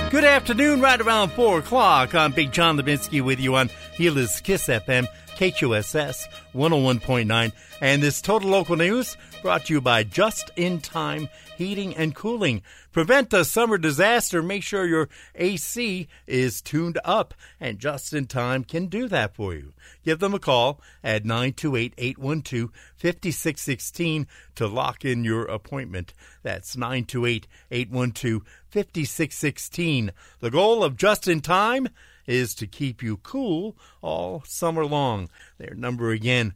Good afternoon, right around 4 o'clock. I'm Big John Levinsky with you on Gila's Kiss FM, KQSS 101.9. And this Total Local News brought to you by Just In Time Heating and Cooling. Prevent a summer disaster. Make sure your AC is tuned up, and Just In Time can do that for you. Give them a call at 928-812-5616 to lock in your appointment. That's 928-812-5616. The goal of Just In Time is to keep you cool all summer long. Their number again,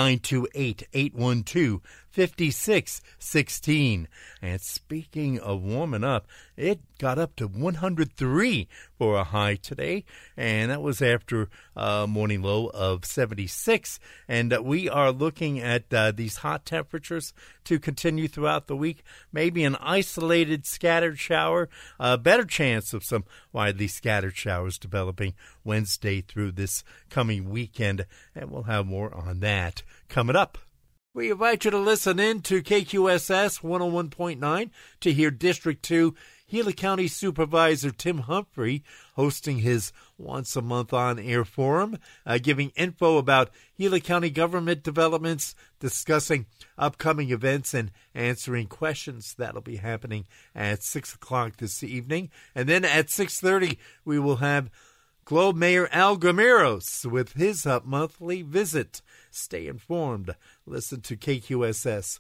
928-812-5616. And speaking of warming up, it got up to 103 for a high today, and that was after a morning low of 76. And we are looking at these hot temperatures to continue throughout the week. Maybe an isolated scattered shower, a better chance of some widely scattered showers developing Wednesday through this coming weekend, and we'll have more on that coming up. We invite you to listen in to KQSS 101.9 to hear District 2 Gila County Supervisor Tim Humphrey hosting his once-a-month on-air forum, giving info about Gila County government developments, discussing upcoming events, and answering questions. That'll be happening at 6 o'clock this evening. And then at 6:30, we will have Globe Mayor Al Gamiros with his monthly visit. Stay informed. Listen to KQSS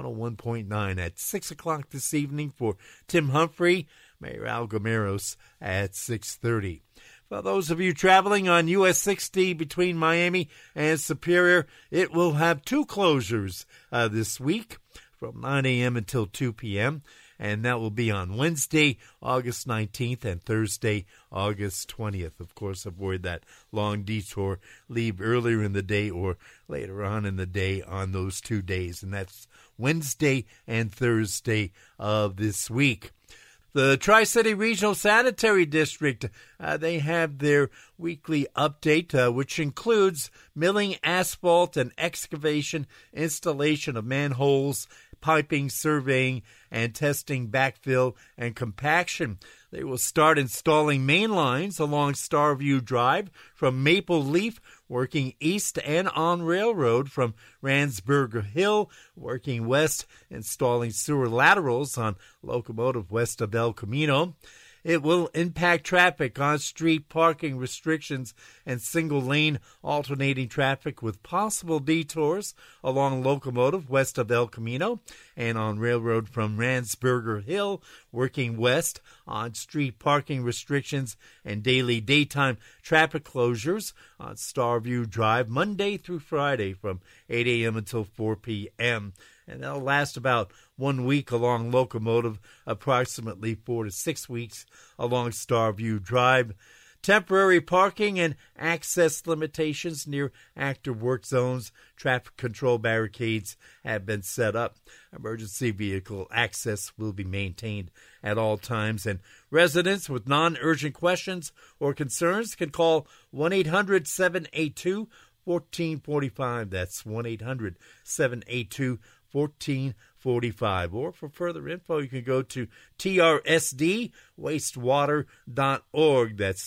101.9 at 6 o'clock this evening for Tim Humphrey, Mayor Al Gamiros at 6:30. For those of you traveling on US 60 between Miami and Superior, it will have two closures this week from 9 a.m. until 2 p.m., and that will be on Wednesday, August 19th, and Thursday, August 20th. Of course, avoid that long detour. Leave earlier in the day or later on in the day on those 2 days, and that's Wednesday and Thursday of this week. The Tri-City Regional Sanitary District, they have their weekly update, which includes milling asphalt and excavation, installation of manholes, piping, surveying, and testing backfill and compaction. They will start installing main lines along Starview Drive from Maple Leaf, working east, and on Railroad from Ransburger Hill, working west, installing sewer laterals on Locomotive west of El Camino. It will impact traffic on street parking restrictions and single-lane alternating traffic with possible detours along Locomotive west of El Camino and on Railroad from Ransburger Hill, working west on street parking restrictions and daily daytime traffic closures on Starview Drive Monday through Friday from 8 a.m. until 4 p.m., and that'll last about 1 week along Locomotive, approximately 4 to 6 weeks along Starview Drive. Temporary parking and access limitations near active work zones. Traffic control barricades have been set up. Emergency vehicle access will be maintained at all times, and residents with non-urgent questions or concerns can call 1-800-782-1445. That's 1-800-782-1445. Or for further info, you can go to trsdwastewater.org. That's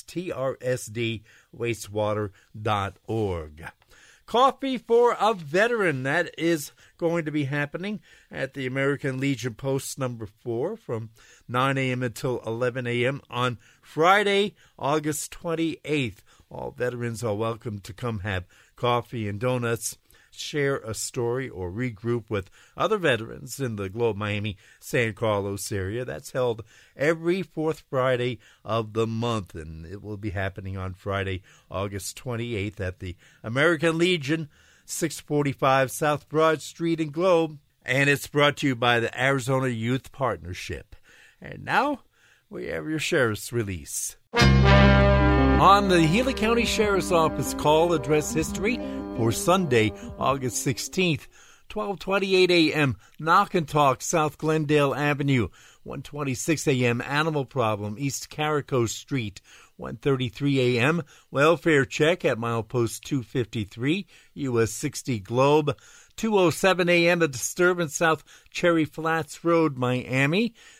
trsdwastewater.org. Coffee for a Veteran. That is going to be happening at the American Legion Post number 4 from 9 a.m. until 11 a.m. on Friday, August 28th. All veterans are welcome to come have coffee and donuts, share a story, or regroup with other veterans in the Globe, Miami, San Carlos area. That's held every fourth Friday of the month, and it will be happening on Friday, August 28th at the American Legion, 645 South Broad Street in Globe, and it's brought to you by the Arizona Youth Partnership. And now, we have your Sheriff's Release. On the Gila County Sheriff's Office call address history for Sunday, August 16th, 12:28 a.m., Knock and Talk, South Glendale Avenue, 1:26 a.m., Animal Problem, East Carico Street, 1:33 a.m., Welfare Check at Milepost 253, US 60 Globe, 2:07 a.m., A Disturbance, South Cherry Flats Road, Miami,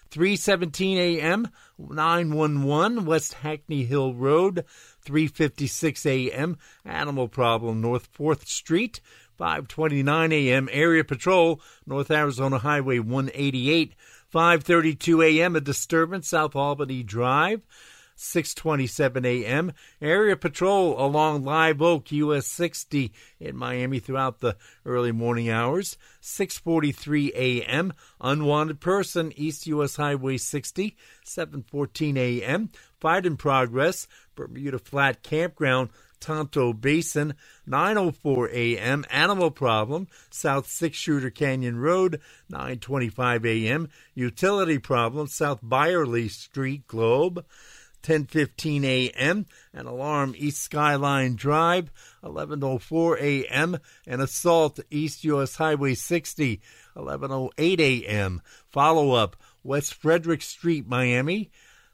3:17 a.m., 911 West Hackney Hill Road. 3:56 a.m., animal problem, North 4th Street. 5:29 a.m., area patrol, North Arizona Highway 188. 5:32 a.m., a disturbance, South Albany Drive. 6:27 a.m., area patrol along Live Oak, US 60 in Miami throughout the early morning hours. 6:43 a.m., unwanted person, East US Highway 60. 7:14 a.m., fight in progress, Bermuda Flat Campground, Tonto Basin. 9:04 a.m., animal problem, South Six Shooter Canyon Road. 9:25 a.m., utility problem, South Byerly Street, Globe. 10:15 a.m., an alarm, East Skyline Drive. 11:04 a.m., an assault, East U.S. Highway 60. 11:08 a.m., follow-up, West Frederick Street, Miami.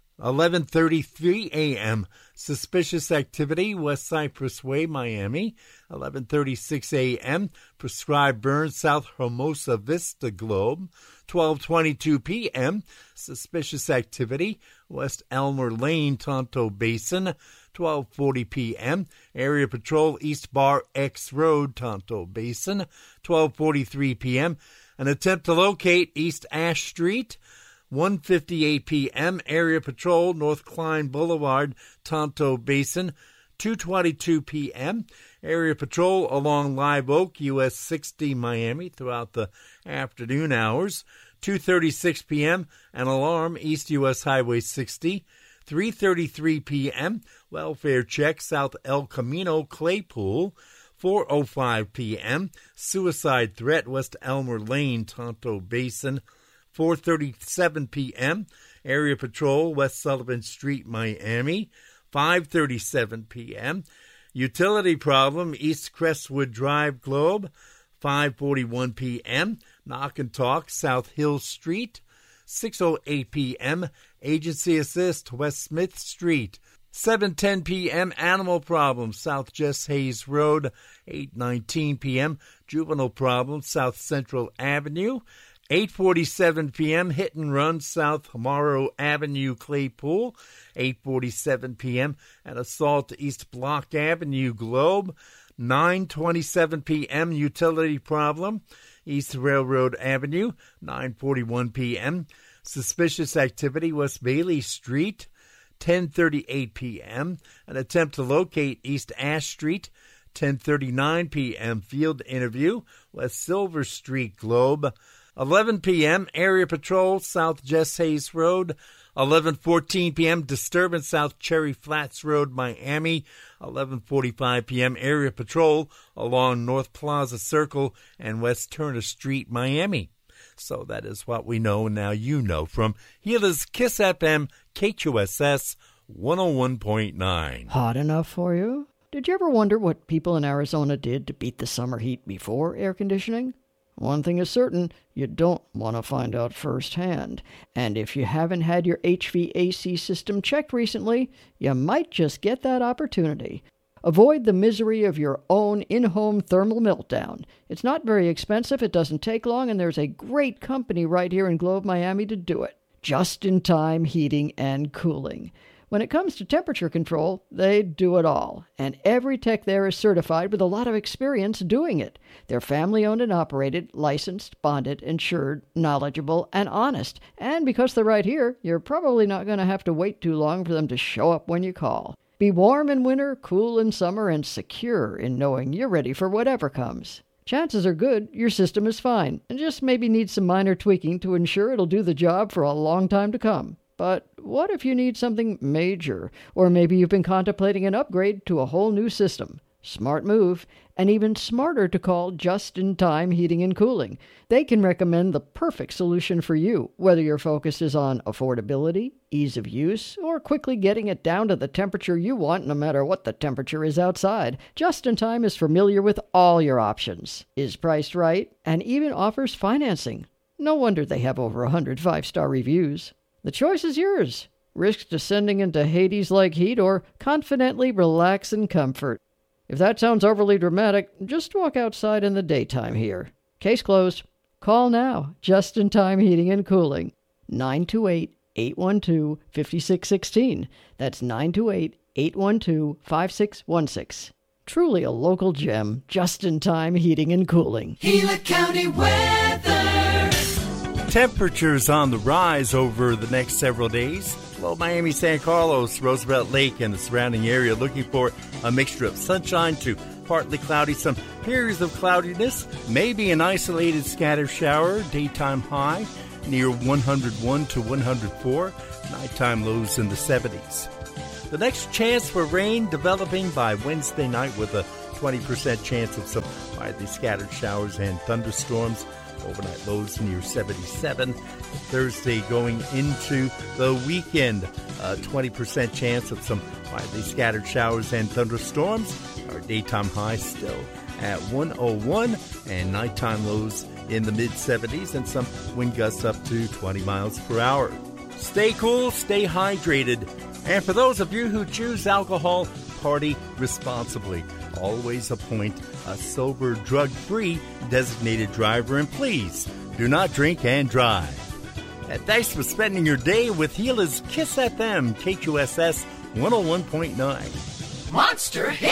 11:33 a.m., suspicious activity, West Cypress Way, Miami. 11:36 a.m., prescribed burn, South Hermosa Vista, Globe. 12:22 p.m., suspicious activity, West Elmer Lane, Tonto Basin. 12:40 p.m., area patrol, East Bar X Road, Tonto Basin. 12:43 p.m., an attempt to locate East Ash Street. 1:58 p.m., area patrol, North Klein Boulevard, Tonto Basin. 2:22 p.m., area patrol along Live Oak, US 60, Miami, throughout the afternoon hours. 2:36 p.m., an alarm, East US Highway 60. 3:33 p.m., welfare check, South El Camino, Claypool. 4:05 p.m., suicide threat, West Elmer Lane, Tonto Basin. 4:37 p.m., area patrol, West Sullivan Street, Miami. 5:37 p.m., utility problem, East Crestwood Drive, Globe. 5:41 p.m., knock and talk, South Hill Street. 6:08 p.m., agency assist, West Smith Street. 7:10 p.m., animal problem, South Jess Hayes Road. 8:19 p.m., juvenile problem, South Central Avenue. 8:47 p.m., hit and run, South Morrow Avenue, Claypool. 8:47 p.m., an assault, East Block Avenue, Globe. 9:27 p.m., utility problem, East Railroad Avenue. 9:41 p.m., suspicious activity, West Bailey Street. 10:38 p.m., an attempt to locate East Ash Street. 10:39 p.m., field interview, West Silver Street, Globe. 11 p.m., area patrol, South Jess Hayes Road. 11:14 p.m., disturbance, South Cherry Flats Road, Miami. 11:45 p.m., area patrol along North Plaza Circle and West Turner Street, Miami. So that is what we know, now you know, from Gila's Kiss FM, KQSS 101.9. Hot enough for you? Did you ever wonder what people in Arizona did to beat the summer heat before air conditioning? One thing is certain, you don't want to find out firsthand. And if you haven't had your HVAC system checked recently, you might just get that opportunity. Avoid the misery of your own in-home thermal meltdown. It's not very expensive, it doesn't take long, and there's a great company right here in Globe, Miami to do it. Just-in-time heating and cooling. When it comes to temperature control, they do it all, and every tech there is certified with a lot of experience doing it. They're family-owned and operated, licensed, bonded, insured, knowledgeable, and honest. And because they're right here, you're probably not going to have to wait too long for them to show up when you call. Be warm in winter, cool in summer, and secure in knowing you're ready for whatever comes. Chances are good your system is fine, and just maybe needs some minor tweaking to ensure it'll do the job for a long time to come. But what if you need something major? Or maybe you've been contemplating an upgrade to a whole new system. Smart move, and even smarter to call Just-in-Time Heating and Cooling. They can recommend the perfect solution for you, whether your focus is on affordability, ease of use, or quickly getting it down to the temperature you want no matter what the temperature is outside. Just-in-Time is familiar with all your options, is priced right, and even offers financing. No wonder they have over 100 5-star reviews. The choice is yours. Risk descending into Hades like heat or confidently relax in comfort. If that sounds overly dramatic, just walk outside in the daytime here. Case closed. Call now. Just-in-Time Heating and Cooling. 928-812-5616. That's 928-812-5616. Truly a local gem, just-in-time heating and cooling. Gila County weather. Temperatures on the rise over the next several days. Well, Miami, San Carlos, Roosevelt Lake, and the surrounding area looking for a mixture of sunshine to partly cloudy, some periods of cloudiness, maybe an isolated scatter shower, daytime high near 101 to 104, nighttime lows in the 70s. The next chance for rain developing by Wednesday night with a 20% chance of some widely scattered showers and thunderstorms. Overnight lows near 77. Thursday going into the weekend, a 20% chance of some widely scattered showers and thunderstorms. Our daytime high still at 101 and nighttime lows in the mid-70s and some wind gusts up to 20 miles per hour. Stay cool, stay hydrated. And for those of you who choose alcohol, party responsibly. Always appoint a sober, drug-free designated driver, and please do not drink and drive. And thanks for spending your day with Gila's Kiss FM, KQSS 101.9. Monster Hit.